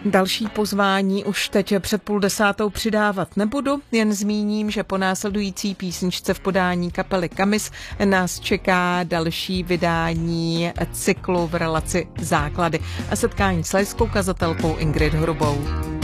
Další pozvání už teď před 9:30 přidávat nebudu, jen zmíním, že po následující písničce v podání kapely Kamis nás čeká další vydání cyklu v relaci Základy a setkání s laickou kazatelkou Ingrid Hrubou.